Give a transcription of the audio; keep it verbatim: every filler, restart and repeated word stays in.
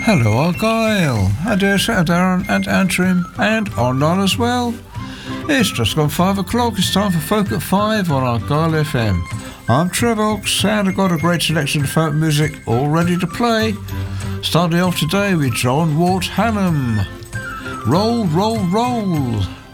Hello Argyle, I dare say Darren and Antrim and online as well. It's just gone five o'clock, it's time for Folk at Five on Argyle F M. I'm Trevox and I've got a great selection of folk music all ready to play. Starting off today with John Wart Hannam. Roll, roll, roll.